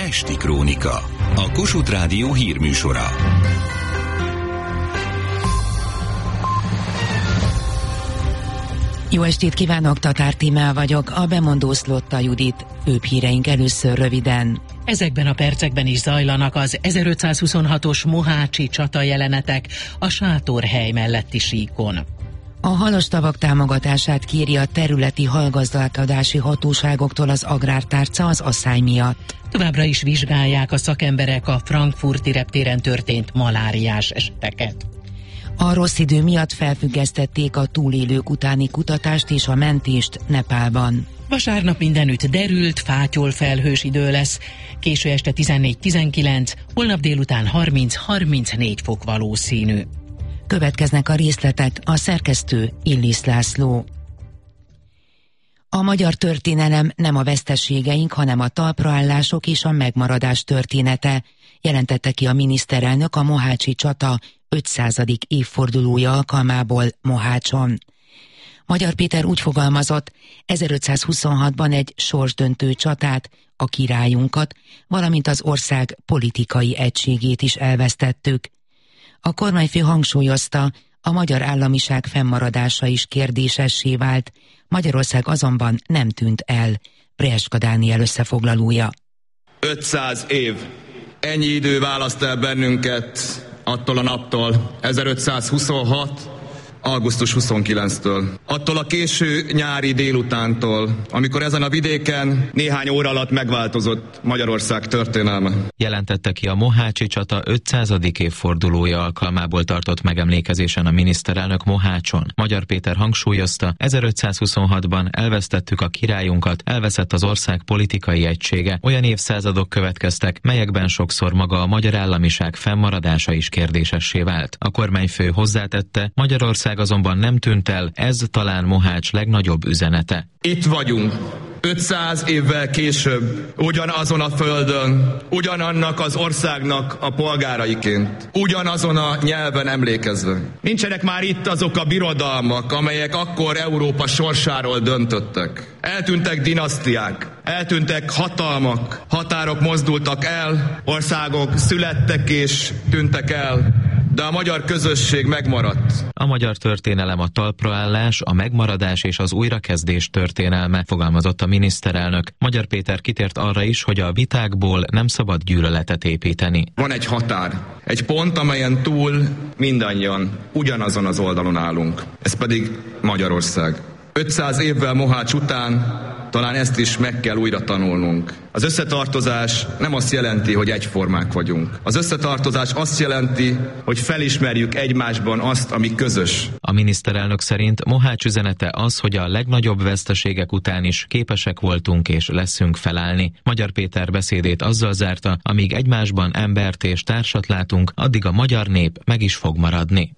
Pesti Krónika, a Kossuth Rádió hírműsora. Jó estét kívánok, Tatár Tímea vagyok, a bemondó Szlotta Judit. Főbb híreink először röviden. Ezekben a percekben is zajlanak az 1526-os mohácsi csata jelenetek a Sátorhely melletti síkon. A halastavak támogatását kéri a területi hallgazdálkodási hatóságoktól az agrártárca az asszály miatt. Továbbra is vizsgálják a szakemberek a frankfurti reptéren történt maláriás eseteket. A rossz idő miatt felfüggesztették a túlélők utáni kutatást és a mentést Nepálban. Vasárnap mindenütt derült, fátyol felhős idő lesz. Késő este 14-19, holnap délután 30-34 fok valószínű. Következnek a részletek, a szerkesztő Illis László. A magyar történelem nem a veszteségeink, hanem a talpraállások és a megmaradás története, jelentette ki a miniszterelnök a mohácsi csata 500. évfordulója alkalmából Mohácson. Magyar Péter úgy fogalmazott, 1526-ban egy sorsdöntő csatát, a királyunkat, valamint az ország politikai egységét is elvesztettük. A kormányfő hangsúlyozta, a magyar államiság fennmaradása is kérdésessé vált, Magyarország azonban nem tűnt el. Breska Dániel összefoglalója. 500 év. Ennyi idő választ el bennünket attól a naptól, 1526. augusztus 29-től. Attól a késő nyári délutántól, amikor ezen a vidéken néhány óra alatt megváltozott Magyarország történelme. Jelentette ki a mohácsi csata 500. évfordulója alkalmából tartott megemlékezésen a miniszterelnök Mohácson. Magyar Péter hangsúlyozta, 1526-ban elvesztettük a királyunkat, elveszett az ország politikai egysége. Olyan évszázadok következtek, melyekben sokszor maga a magyar államiság fennmaradása is kérdésessé vált. A kormányfő hozzátette, Magyarország azonban nem tűnt el, ez talán Mohács legnagyobb üzenete. Itt vagyunk, 500 évvel később, ugyanazon a földön, ugyanannak az országnak a polgáraiként, ugyanazon a nyelven emlékezve. Nincsenek már itt azok a birodalmak, amelyek akkor Európa sorsáról döntöttek. Eltűntek dinasztiák, eltűntek hatalmak, határok mozdultak el, országok születtek és tűntek el, de a magyar közösség megmaradt. A magyar történelem a talpraállás, a megmaradás és az újrakezdés történelme, fogalmazott a miniszterelnök. Magyar Péter kitért arra is, hogy a vitákból nem szabad gyűlöletet építeni. Van egy határ, egy pont, amelyen túl mindannyian ugyanazon az oldalon állunk. Ez pedig Magyarország. 500 évvel Mohács után talán ezt is meg kell újra tanulnunk. Az összetartozás nem azt jelenti, hogy egyformák vagyunk. Az összetartozás azt jelenti, hogy felismerjük egymásban azt, ami közös. A miniszterelnök szerint Mohács üzenete az, hogy a legnagyobb veszteségek után is képesek voltunk és leszünk felállni. Magyar Péter beszédét azzal zárta, amíg egymásban embert és társat látunk, addig a magyar nép meg is fog maradni.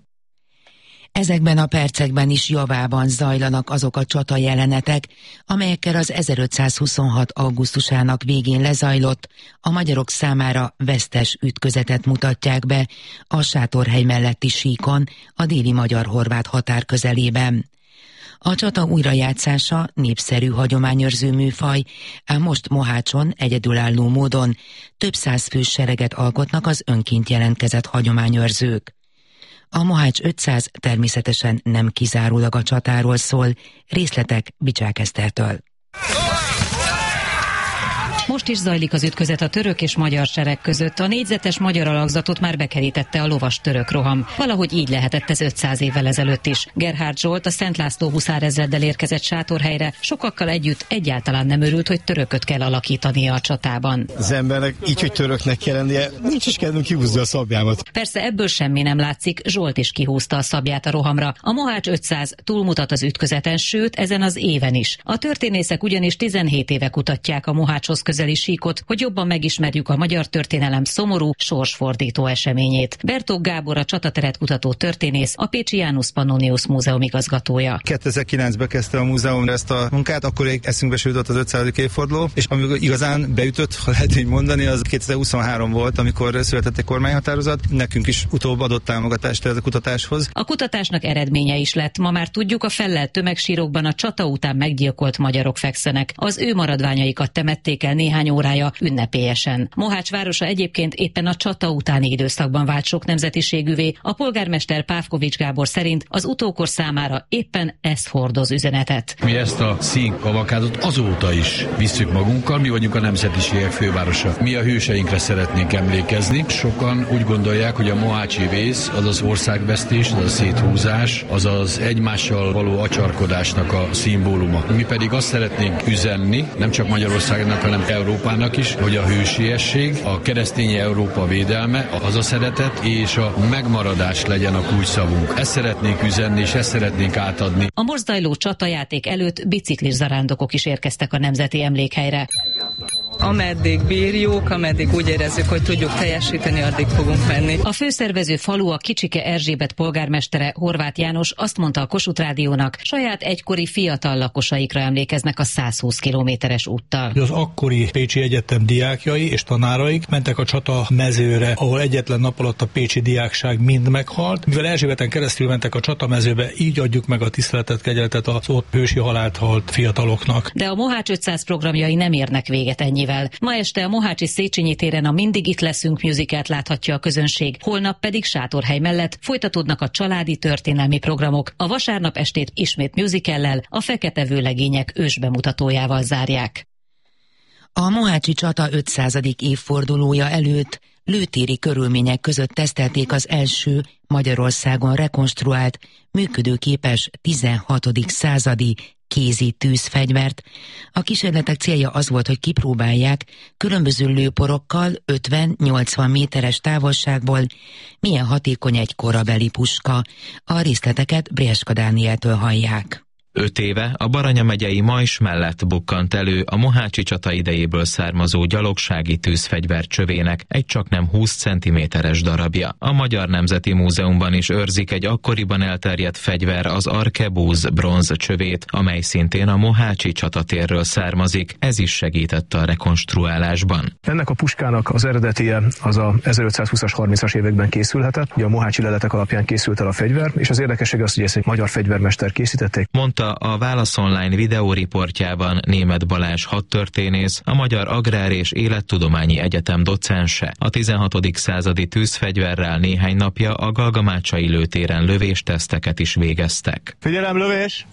Ezekben a percekben is javában zajlanak azok a csata jelenetek, amelyekkel az 1526. augusztusának végén lezajlott, a magyarok számára vesztes ütközetet mutatják be a Sátorhely melletti síkon, a déli magyar-horvát határ közelében. A csata újrajátszása népszerű hagyományőrző műfaj, ám most Mohácson egyedülálló módon több száz fős sereget alkotnak az önként jelentkezett hagyományőrzők. A Mohács 500 természetesen nem kizárólag a csatáról szól, részletek Bicsák Esztertől. Most is zajlik az ütközet a török és magyar sereg között. A négyzetes magyar alakzatot már bekerítette a lovas török roham. Valahogy így lehetett ez 500 évvel ezelőtt is. Gerhárd Zsolt, a Szent László huszárezreddel érkezett Sátorhelyre, sokakkal együtt egyáltalán nem örült, hogy törököt kell alakítania a csatában. Az embernek így, hogy töröknek kell lennie, nincs is kedvünk kihúzni a szabjámat. Persze ebből semmi nem látszik, Zsolt is kihúzta a szabját a rohamra. A Mohács 500 túlmutat az ütközeten, sőt ezen az éven is. A történészek ugyanis 17 éve kutatják a Mohácshoz közeli síkot, hogy jobban megismerjük a magyar történelem szomorú, sorsfordító eseményét. Bertók Gábor, a csatateret kutató történész, a Pécsi János Pannonius Múzeum igazgatója. 2009-ben kezdte a múzeum ezt a munkát, akkor eszünkbe jutott az 500. évforduló, és amikor igazán beütött, ha lehet így mondani, az 2023 volt, amikor született egy kormányhatározat. Nekünk is utóbb adott támogatást ez a kutatáshoz. A kutatásnak eredménye is lett. Ma már tudjuk, a fellelt tömegsírokban a csata után meggyilkolt magyarok fekszenek. Az ő maradványaikat temették el néhány órája ünnepélyesen. Mohács városa egyébként éppen a csata utáni időszakban vált sok nemzetiségűvé. A polgármester Pávkovics Gábor szerint az utókor számára éppen ez hordoz üzenetet. Mi ezt a színkavalkádot azóta is visszük magunkkal, mi vagyunk a nemzetiségek fővárosa. Mi a hőseinkre szeretnénk emlékezni. Sokan úgy gondolják, hogy a mohácsi vész az az országvesztés, az a széthúzás, az az egymással való acsarkodásnak a szimbóluma. Mi pedig azt szeretnénk üzenni, nem csak Magyarországnak, hanem Európának is, hogy a hősiesség, a keresztény Európa védelme, a hazaszeretet és a megmaradás legyen a kulcsszavunk. Ezt szeretnénk üzenni, és ezt szeretnénk átadni. A most zajló csatajáték előtt biciklis zarándokok is érkeztek a nemzeti emlékhelyre. Ameddig bírjuk, ameddig úgy érezzük, hogy tudjuk teljesíteni, addig fogunk menni. A főszervező falu, a Kicsike Erzsébet polgármestere, Horváth János azt mondta a Kossuth Rádiónak, saját egykori fiatal lakosaikra emlékeznek a 120 kilométeres úttal. Az akkori Pécsi Egyetem diákjai és tanáraik mentek a csata mezőre, ahol egyetlen nap alatt a pécsi diákság mind meghalt. Mivel Erzsébeten keresztül mentek a csata mezőbe, így adjuk meg a tiszteletet, kegyeltet az ott hősi halált halt fiataloknak. De a Mohács 500 programjai nem érnek véget ennyivel. Ma este a mohácsi Széchenyi téren a Mindig itt leszünk musicalt láthatja a közönség, holnap pedig sátorhely mellett folytatódnak a családi történelmi programok. A vasárnap estét ismét musicallel, a Fekete vőlegények ősbemutatójával zárják. A mohácsi csata 500. évfordulója előtt lőtéri körülmények között tesztelték az első Magyarországon rekonstruált, működőképes 16. századi kézi tűzfegyvert. A kísérletek célja az volt, hogy kipróbálják különböző lőporokkal 50-80 méteres távolságból milyen hatékony egy korabeli puska. A részleteket Brieska Dánieltől hallják. 5 éve a Baranya megyei Majs mellett bukkant elő a mohácsi csata idejéből származó gyalogsági tűzfegyver csövének egy csaknem 20 cm-es darabja. A Magyar Nemzeti Múzeumban is őrzik egy akkoriban elterjedt fegyver, az Arkebúz bronz csövét, amely szintén a mohácsi csatatérről származik. Ez is segített a rekonstruálásban. Ennek a puskának az eredetie az a 1520-as, 30-as években készülhetett. Ugye a mohácsi leletek alapján készült el a fegyver, és az érdekesség az, hogy ezt egy magyar fegyvermester készítették. Mondta a Válasz Online videóriportjában Németh Balázs hadtörténész, a Magyar Agrár és Élettudományi Egyetem docense. A 16. századi tűzfegyverrel néhány napja a Galgamácsai lőtéren lövésteszteket is végeztek. Figyelem, lövés!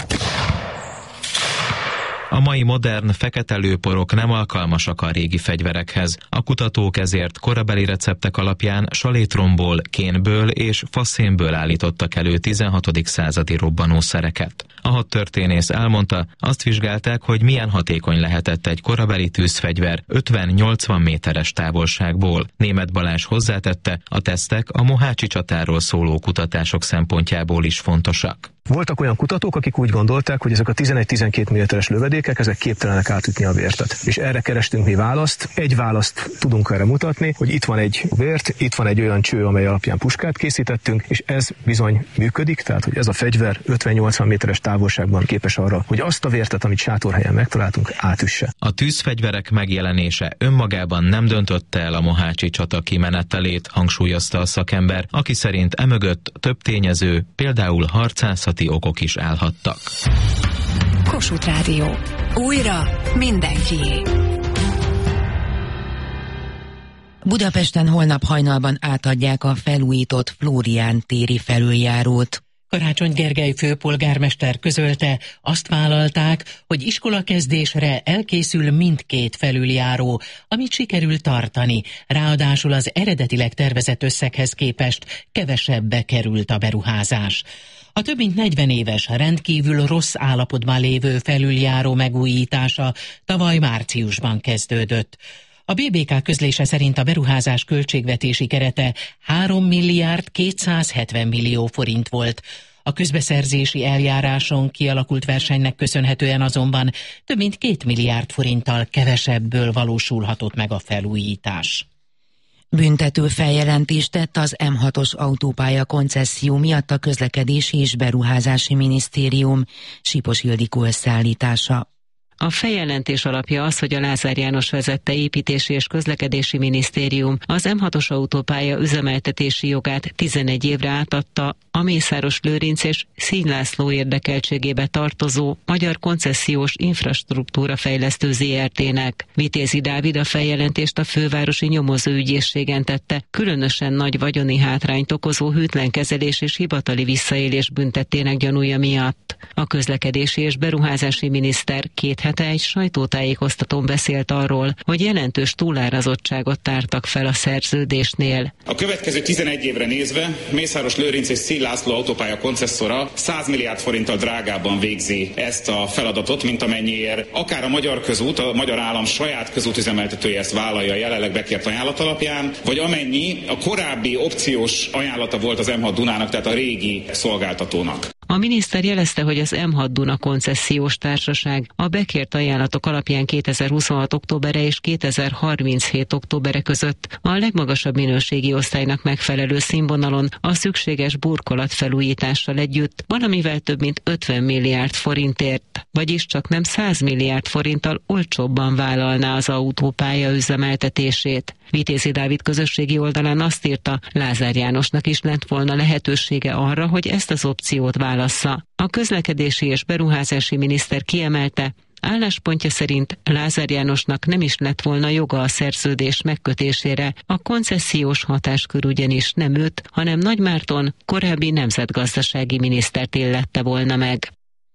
A mai modern fekete lőporok nem alkalmasak a régi fegyverekhez. A kutatók ezért korabeli receptek alapján salétromból, kénből és faszénből állítottak elő 16. századi robbanószereket. A hadtörténész elmondta, azt vizsgálták, hogy milyen hatékony lehetett egy korabeli tűzfegyver 50-80 méteres távolságból. Németh Balázs hozzátette, a tesztek a mohácsi csatáról szóló kutatások szempontjából is fontosak. Voltak olyan kutatók, akik úgy gondolták, hogy ezek a 11-12 méteres lövedékek, ezek képtelenek átütni a vértet. És erre kerestünk mi választ. Egy választ tudunk erre mutatni, hogy itt van egy vért, itt van egy olyan cső, amely alapján puskát készítettünk, és ez bizony működik, tehát hogy ez a fegyver 50-80 méteres távolságban képes arra, hogy azt a vértet, amit sátorhelyen megtaláltunk, átüsse. A tűzfegyverek megjelenése önmagában nem döntötte el a mohácsi csata kimenetelét, hangsúlyozta a szakember, aki szerint emögött több tényező, például harcászati okok is állhattak. Kossuth Rádió. Újra mindenkié. Budapesten holnap hajnalban átadják a felújított Flórián téri felüljárót. Karácsony Gergely főpolgármester közölte, azt vállalták, hogy iskolakezdésre elkészül mindkét felüljáró, amit sikerül tartani, ráadásul az eredetileg tervezett összeghez képest kevesebbe került a beruházás. A több mint 40 éves, rendkívül rossz állapotban lévő felüljáró megújítása tavaly márciusban kezdődött. A BBK közlése szerint a beruházás költségvetési kerete 3 milliárd 270 millió forint volt. A közbeszerzési eljáráson kialakult versenynek köszönhetően azonban több mint 2 milliárd forinttal kevesebből valósulhatott meg a felújítás. Büntető feljelentést tett az M6-os autópálya koncesszió miatt a Közlekedési és Beruházási Minisztérium. Sipos Ildikó összeállítása. A feljelentés alapja az, hogy a Lázár János vezette Építési és Közlekedési Minisztérium az M6-os autópálya üzemeltetési jogát 11 évre átadta a Mészáros Lőrinc és Színy László érdekeltségébe tartozó Magyar Koncesziós Infrastruktúra Fejlesztő ZRT-nek. Vitézi Dávid a feljelentést a fővárosi nyomozóügyészségen tette, különösen nagy vagyoni hátrányt okozó hűtlen kezelés és hivatali visszaélés büntettének gyanúja miatt. A közlekedési és beruházási miniszter 2 hete egy sajtótájékoztatón beszélt arról, hogy jelentős túlárazottságot tártak fel a szerződésnél. A következő 11 évre nézve Mészáros Lőrinc és Színy László autópálya koncesszora 100 milliárd forinttal drágábban végzi ezt a feladatot, mint amennyiért akár a Magyar Közút, a magyar állam saját közútüzemeltetője ezt vállalja a jelenleg bekért ajánlat alapján, vagy amennyi a korábbi opciós ajánlata volt az M6 Dunának, tehát a régi szolgáltatónak. A miniszter jelezte, hogy az M6 Duna koncesziós társaság a bekért ajánlatok alapján 2026. októbere és 2037. októbere között a legmagasabb minőségi osztálynak megfelelő színvonalon a szükséges burkolat felújítással együtt valamivel több mint 50 milliárd forintért, vagyis csak nem 100 milliárd forinttal olcsóbban vállalná az autópálya üzemeltetését. Vitézi Dávid közösségi oldalán azt írta, Lázár Jánosnak is lett volna lehetősége arra, hogy ezt az opciót válassza. A közlekedési és beruházási miniszter kiemelte, álláspontja szerint Lázár Jánosnak nem is lett volna joga a szerződés megkötésére, a koncesziós hatáskör ugyanis nem őt, hanem Nagy Márton, korábbi nemzetgazdasági minisztert illette volna meg.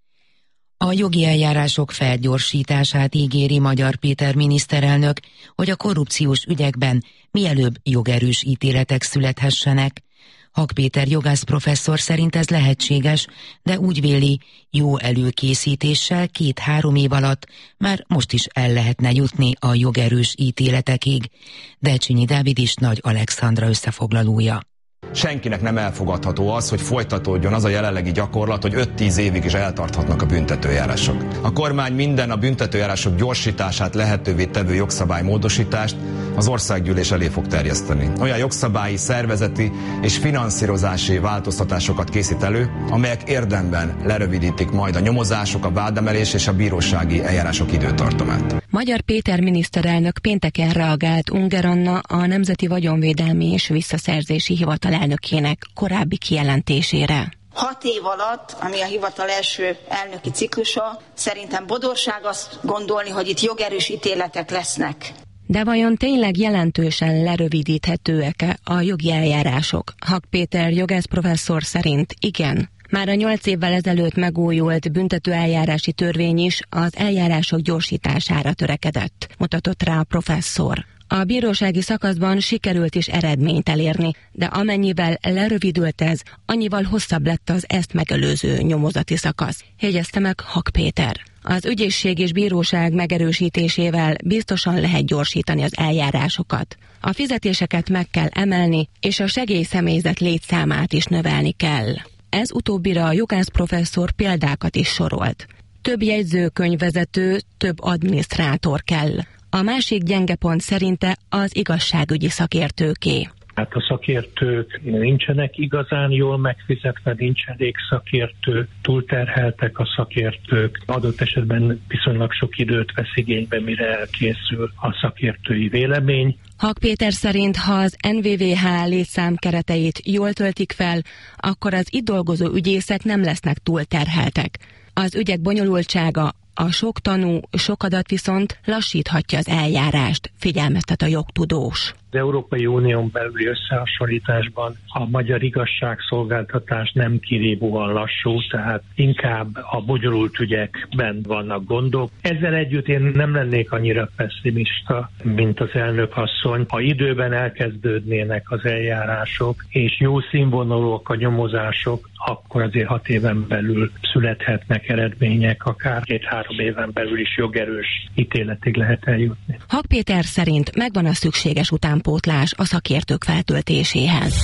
A jogi eljárások felgyorsítását ígéri Magyar Péter miniszterelnök, hogy a korrupciós ügyekben mielőbb jogerős ítéletek születhessenek. Hak Péter jogász professzor szerint ez lehetséges, de úgy véli, jó előkészítéssel 2-3 év alatt már most is el lehetne jutni a jogerős ítéletekig. Delcsényi Dávid is Nagy Alexandra összefoglalója. Senkinek nem elfogadható az, hogy folytatódjon az a jelenlegi gyakorlat, hogy 5-10 évig is eltarthatnak a büntetőjárások. A kormány minden a büntetőjárások gyorsítását lehetővé tevő jogszabálymódosítást az országgyűlés elé fog terjeszteni. Olyan jogszabályi, szervezeti és finanszírozási változtatásokat készít elő, amelyek érdemben lerövidítik majd a nyomozások, a vádemelés és a bírósági eljárások időtartamát. Magyar Péter miniszterelnök pénteken reagált Unger Anna, a Nemzeti Vagyonvédelmi és Visszaszerzési Hivatal elnökének korábbi kijelentésére. 6 év alatt, ami a hivatal első elnöki ciklusa, szerintem bodorság azt gondolni, hogy itt jogerős ítéletek lesznek. De vajon tényleg jelentősen lerövidíthetőek-e a jogi eljárások? Hak Péter jogász professzor szerint igen. Már a 8 évvel ezelőtt megújult büntetőeljárási törvény is az eljárások gyorsítására törekedett, mutatott rá a professzor. A bírósági szakaszban sikerült is eredményt elérni, de amennyivel lerövidült ez, annyival hosszabb lett az ezt megelőző nyomozati szakasz, jegyezte meg Hak Péter. Az ügyészség és bíróság megerősítésével biztosan lehet gyorsítani az eljárásokat. A fizetéseket meg kell emelni, és a segélyszemélyzet létszámát is növelni kell. Ez utóbbira a jogász professzor példákat is sorolt. Több jegyzőkönyvvezető, több adminisztrátor kell. A másik gyenge pont szerinte az igazságügyi szakértőké. Hát a szakértők nincsenek igazán jól megfizetve, nincs elég szakértő, túlterheltek a szakértők, adott esetben viszonylag sok időt vesz igénybe, mire elkészül a szakértői vélemény. Hak Péter szerint, ha az NVVH létszám kereteit jól töltik fel, akkor az itt dolgozó ügyészek nem lesznek túlterheltek. Az ügyek bonyolultsága, a sok tanú, sok adat viszont lassíthatja az eljárást, figyelmeztet a jogtudós. Az Európai Unión belüli összehasonlításban a magyar igazságszolgáltatás nem kirívóan lassú, tehát inkább a bonyolult ügyekben vannak gondok. Ezzel együtt én nem lennék annyira pesszimista, mint az elnök asszony. Ha időben elkezdődnének az eljárások, és jó színvonalúak a nyomozások, akkor azért 6 éven belül születhetnek eredmények, akár 2-3 éven belül is jogerős ítéletig lehet eljutni. Hak Péter szerint megvan a szükséges utánpótlás a szakértők feltöltéséhez.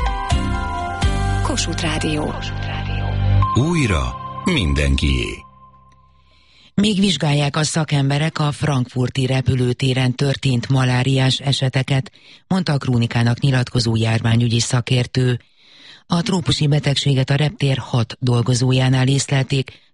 Kossuth Rádió. Újra mindenkié. Még vizsgálják a szakemberek a frankfurti repülőtéren történt maláriás eseteket, mondta a Krónikának nyilatkozó járványügyi szakértő. A trópusi betegséget a reptér 6 dolgozójánál észlelték,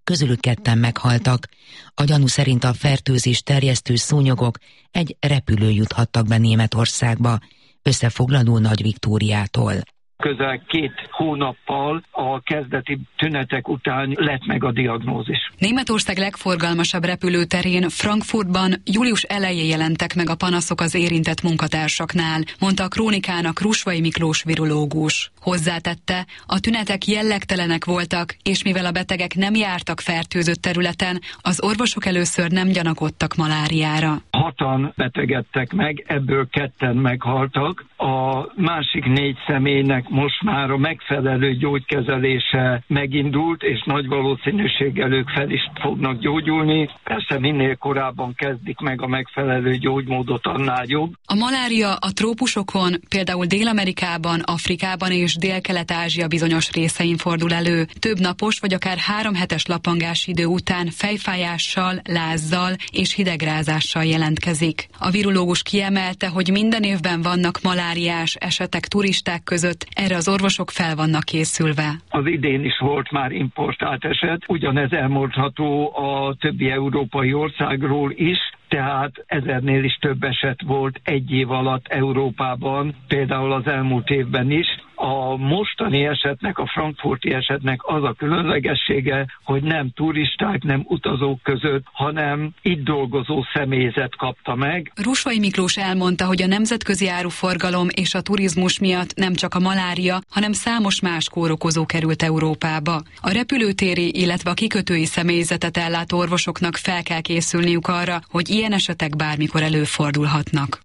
közülük 2 meghaltak. A gyanú szerint a fertőzés terjesztő szúnyogok egy repülőn juthattak be Németországba. Összefoglaló Nagy Viktóriától. Közel 2 hónappal a kezdeti tünetek után lett meg a diagnózis. Németország legforgalmasabb repülőterén, Frankfurtban július elején jelentek meg a panaszok az érintett munkatársaknál, mondta a Krónikának Rusvai Miklós virológus. Hozzátette, a tünetek jellegtelenek voltak, és mivel a betegek nem jártak fertőzött területen, az orvosok először nem gyanakodtak maláriára. 6-an betegedtek meg, ebből 2 meghaltak. A másik 4 személynek most már a megfelelő gyógykezelése megindult, és nagy valószínűséggel ők fel is fognak gyógyulni. Persze minél korábban kezdik meg a megfelelő gyógymódot, annál jobb. A malária a trópusokon, például Dél-Amerikában, Afrikában és Dél-Kelet-Ázsia bizonyos részein fordul elő. Több napos vagy akár 3 hetes lappangási idő után fejfájással, lázzal és hidegrázással jelentkezik. A virológus kiemelte, hogy minden évben vannak maláriás esetek turisták között, erre az orvosok fel vannak készülve. Az idén is volt már importált eset, ugyanez elmondható a többi európai országról is, tehát 1000-nél is több eset volt egy év alatt Európában, például az elmúlt évben is. A mostani esetnek, a frankfurti esetnek az a különlegessége, hogy nem turisták, nem utazók között, hanem itt dolgozó személyzet kapta meg. Rusvai Miklós elmondta, hogy a nemzetközi áruforgalom és a turizmus miatt nem csak a malária, hanem számos más kórokozó került Európába. A repülőtéri, illetve a kikötői személyzetet ellátó orvosoknak fel kell készülniük arra, hogy ilyen esetek bármikor előfordulhatnak.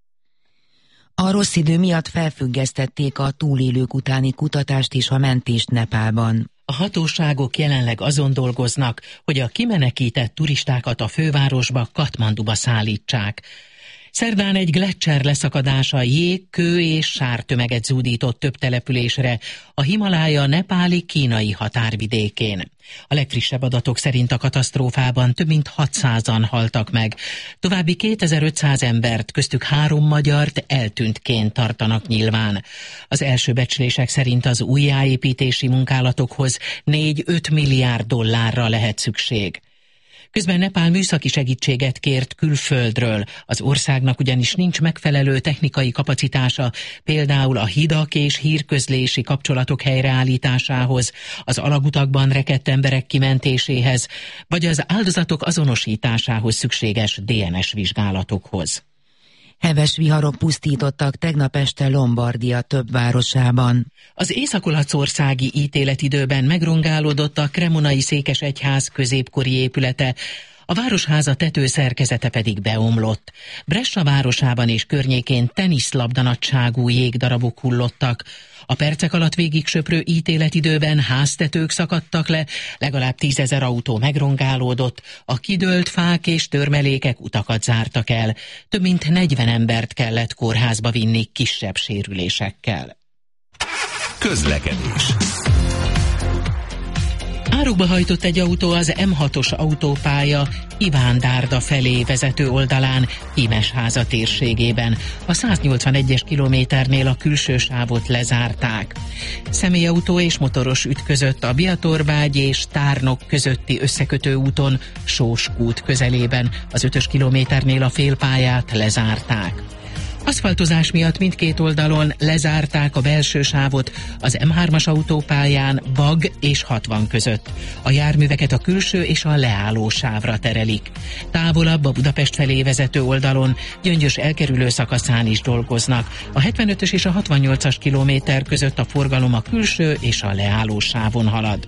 A rossz idő miatt felfüggesztették a túlélők utáni kutatást és a mentést Nepálban. A hatóságok jelenleg azon dolgoznak, hogy a kimenekített turistákat a fővárosba, Katmanduba szállítsák. Szerdán egy gleccser leszakadása jég, kő és sártömeget zúdított több településre a Himalája nepáli-kínai határvidékén. A legfrissebb adatok szerint a katasztrófában több mint 600-an haltak meg. További 2500 embert, köztük 3 magyart eltűntként tartanak nyilván. Az első becslések szerint az újjáépítési munkálatokhoz 4-5 milliárd dollárra lehet szükség. Közben Nepál műszaki segítséget kért külföldről. Az országnak ugyanis nincs megfelelő technikai kapacitása, például a hidak és hírközlési kapcsolatok helyreállításához, az alagutakban rekedt emberek kimentéséhez, vagy az áldozatok azonosításához szükséges DNS vizsgálatokhoz. Heves viharok pusztítottak tegnap este Lombardia több városában. Az Észak-Olaszországi ítéletidőben megrongálódott a Cremonai székesegyház középkori épülete, a városháza tetőszerkezete pedig beomlott. Brescia városában és környékén teniszlabdanagyságú jégdarabok hullottak. A percek alatt végig söprő ítéletidőben háztetők szakadtak le, legalább 10 000 autó megrongálódott, a kidőlt fák és törmelékek utakat zártak el. Több mint 40 embert kellett kórházba vinni kisebb sérülésekkel. Közlekedés. Árokba hajtott egy autó az M6-os autópálya Iván-Dárda felé vezető oldalán, Hímesháza térségében. A 181-es kilométernél a külső sávot lezárták. Személyautó és motoros ütközött a Biatorbágy és Tárnok közötti összekötő úton, Sóskút közelében. Az 5-ös kilométernél a félpályát lezárták. Aszfaltozás miatt mindkét oldalon lezárták a belső sávot az M3-as autópályán Bag és 60 között. A járműveket a külső és a leálló sávra terelik. Távolabb a Budapest felé vezető oldalon, Gyöngyös elkerülő szakaszán is dolgoznak. A 75-ös és a 68-as kilométer között a forgalom a külső és a leálló sávon halad.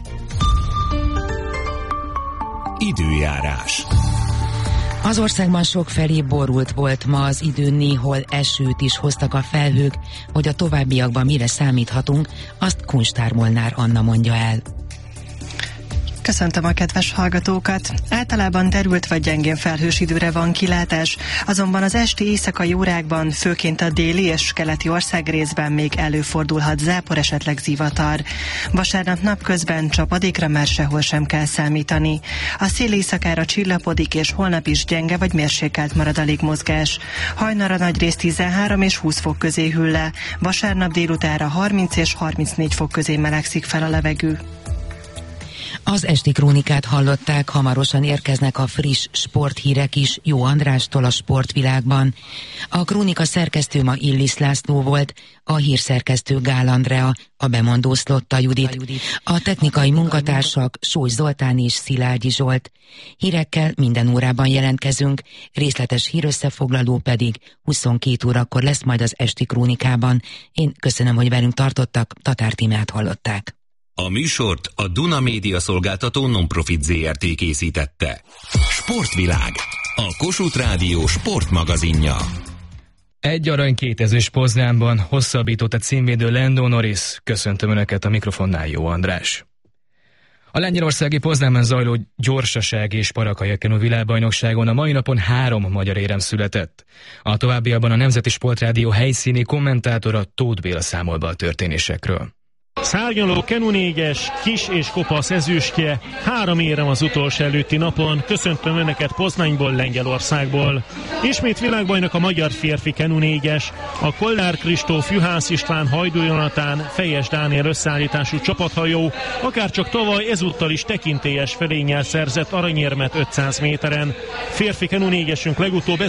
Időjárás. Az országban sokfelé borult volt ma az idő, néhol esőt is hoztak a felhők, hogy a továbbiakban mire számíthatunk, azt Kunstár Molnár Anna mondja el. Köszöntöm a kedves hallgatókat! Általában derült vagy gyengén felhős időre van kilátás, azonban az esti éjszakai órákban, főként a déli és keleti országrészben még előfordulhat zápor, esetleg zivatar. Vasárnap napközben csapadékra már sehol sem kell számítani. A szél éjszakára csillapodik, és holnap is gyenge vagy mérsékelt marad a légmozgás. Hajnalra nagyrészt 13 és 20 fok közé hűl le, vasárnap délutára 30 és 34 fok közé melegszik fel a levegő. Az esti krónikát hallották, hamarosan érkeznek a friss sporthírek is Jó Andrástól a sportvilágban. A krónika szerkesztő ma Illis László volt, a hírszerkesztő Gál Andrea, a bemondó Szlotta Judit. A technikai munkatársak Sós Zoltán és Szilágyi Zsolt. Hírekkel minden órában jelentkezünk, részletes hírösszefoglaló pedig 22 órakor lesz majd az esti krónikában. Én köszönöm, hogy velünk tartottak, Tatár Tímeát hallották. A műsort a Duna Média Szolgáltató Non-Profit Zrt. Készítette. Sportvilág, a Kossuth Rádió sportmagazinja. 1 arany 2 ezüst Poznánban hosszabbított a címvédő Lando Norris. Köszöntöm Önöket, a mikrofonnál Jó András. A lengyelországi Poznánban zajló gyorsaság és parakajakkenú világbajnokságon a mai napon 3 magyar érem született. A továbbiakban a Nemzeti Sportrádió helyszíni kommentátora Tóth Béla számol be a történésekről. Szárnyaló, kenu 4-es, kis és kopasz ezüstje, 3 érem az utolsó előtti napon. Köszöntöm Önöket Poznányból, Lengyelországból. Ismét világbajnok a magyar férfi kenu 4-es. A Kollár Kristóf, Juhász István, Hajdú Jonatán, Fejes Dániel összeállítású csapathajó akárcsak tavaly ezúttal is tekintélyes felénnyel szerzett aranyérmet 500 méteren. Férfi kenu 4-esünk legutóbb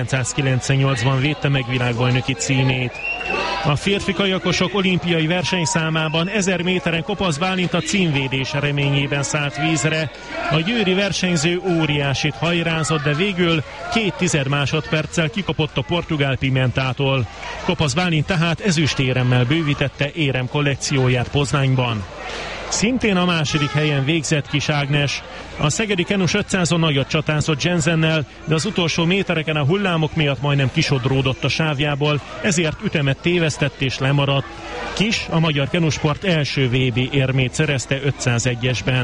1998-ban védte meg világbajnoki címét. A férfi kajakosok olimpiai versenyszámában 1000 méteren Kopasz Bálint a címvédés reményében szállt vízre. A győri versenyző óriásit hajrázott, de végül 0,2 másodperccel kikapott a portugál Pimentától. Kopasz Bálint tehát ezüstéremmel bővítette érem kollekcióját Poznányban. Szintén a második helyen végzett Kis Ágnes. A szegedi kenus 500-on nagyot csatázott Jensennel, de az utolsó métereken a hullámok miatt majdnem kisodródott a sávjából, ezért ütemet tévesztett és lemaradt. Kis a magyar kenusport első VB érmét szerezte 501-esben.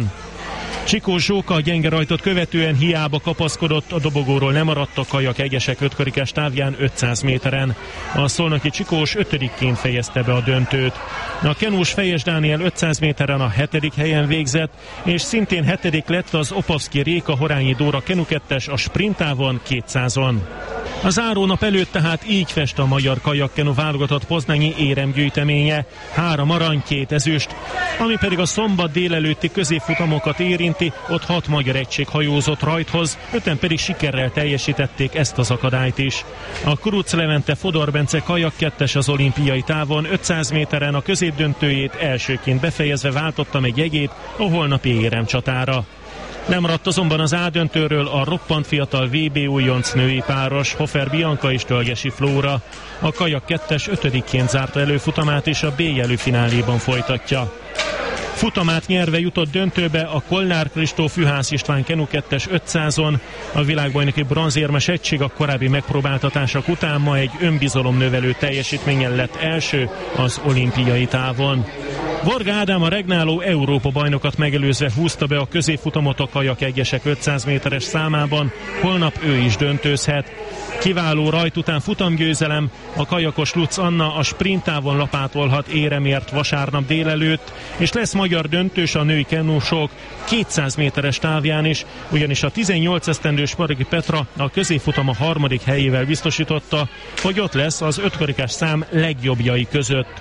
Csikó Zsóka a gyenge rajtot követően hiába kapaszkodott, a dobogóról lemaradt a kajak egyesek 5 karikás távján 500 méteren. A szolnoki Csikós 5-ként fejezte be a döntőt. A kenús Fejes Dániel 500 méteren a 7. helyen végzett, és szintén 7. lett az Opavszki Réka Horányi Dóra kenu 2-es a sprintávon 200-on. A zárónap előtt tehát így fest a magyar kajakkenu válogatott poznányi éremgyűjteménye. 3 arany, 2 ezüst, ami pedig a szombat délelőtti középfutamokat érinti, ott 6 magyar egység hajózott rajthoz, 5-en pedig sikerrel teljesítették ezt az akadályt is. A Kuruc Levente Fodor Bence kajak 2-es az olimpiai távon 500 méteren a középdöntőjét elsőként befejezve váltotta meg jegyét a holnapi éremcsatára. Lemaradt azonban az A döntőről a roppant fiatal VB újonc női páros, Hofer Bianca és Tölgyesi Flóra. A kajak 2-es 5-ként zárta előfutamát és a B jelű fináléban folytatja. Futamát nyerve jutott döntőbe a Kollár Kristóf Juhász István kenu 2-es 500-on. A világbajnoki bronzérmes egység a korábbi megpróbáltatások után ma egy önbizalomnövelő teljesítménnyel lett első az olimpiai távon. Varga Ádám a regnáló Európa bajnokat megelőzve húzta be a középfutamot a kajak egyesek 500 méteres számában, holnap ő is döntőzhet. Kiváló rajt után futamgyőzelem, a kajakos Lutz Anna a sprintávon lapátolhat éremért vasárnap délelőtt, és lesz magyar döntős a női kenusok 200 méteres távján is, ugyanis a 18 esztendős Parigi Petra a középfutama 3. helyével biztosította, hogy ott lesz az 5 karikás szám legjobbjai között.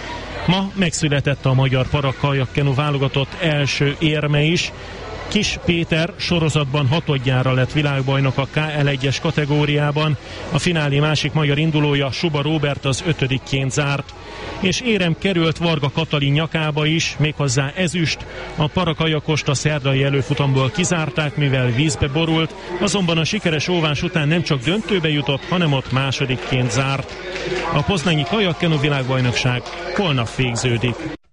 Ma megszületett a magyar parakajakkenu válogatott első érme is. Kis Péter sorozatban 6-odjára lett világbajnok a KL1-es kategóriában, a finálé másik magyar indulója Suba Róbert az 5-ként zárt, és érem került Varga Katalin nyakába is, méghozzá ezüst. A parakajakost a szerdai előfutamból kizárták, mivel vízbe borult, azonban a sikeres óvás után nem csak döntőbe jutott, hanem ott 2-ként zárt. A poznányi kajakkenu világbajnokság holnap végződik.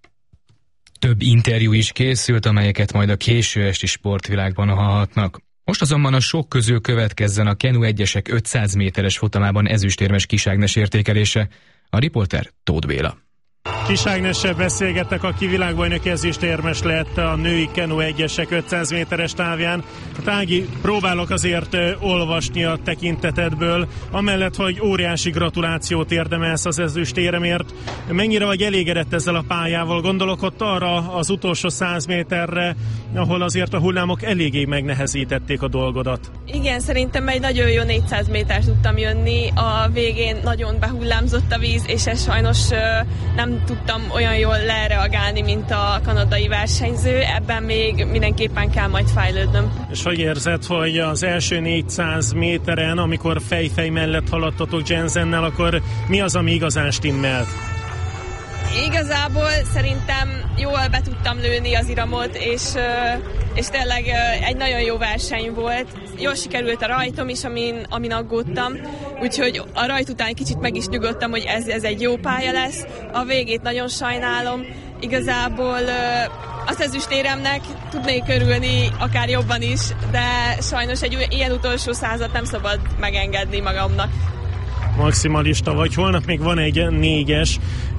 Több interjú is készült, amelyeket majd a késő esti sportvilágban hallhatnak. Most azonban a sok közül következzen a kenu egyesek 500 méteres futamában ezüstérmes Kis Ágnes értékelése. A riporter Tóth Béla. Kis Ágnessel beszélgettek, aki világbajnoki ezüstérmes lett a női kenu egyesek 500 méteres távján. Ági, próbálok azért olvasni a tekintetedből, amellett, hogy óriási gratulációt érdemelsz az ezüstéremért. Mennyire vagy elégedett ezzel a pályával? Gondolok ott arra az utolsó 100 méterre, ahol azért a hullámok eléggé megnehezítették a dolgodat. Igen, szerintem egy nagyon jó 400 métert tudtam jönni. A végén nagyon behullámzott a víz, és ez sajnos nem tud tudtam olyan jól lereagálni, mint a kanadai versenyző, ebben még mindenképpen kell majd fejlődnöm. És hogy érzed, hogy az első 400 méteren, amikor fej-fej mellett haladtatok Jensennel, akkor mi az, ami igazán stimmelt? Igazából szerintem jól be tudtam lőni az iramot, és tényleg egy nagyon jó verseny volt. Jól sikerült a rajtom is, amin aggódtam, úgyhogy a rajt után kicsit meg is nyugodtam, hogy ez egy jó pálya lesz. A végét nagyon sajnálom. Igazából az ezüstéremnek tudnék örülni akár jobban is, de sajnos egy ilyen utolsó százat nem szabad megengedni magamnak. Maximalista vagy, holnap még van egy 4-es,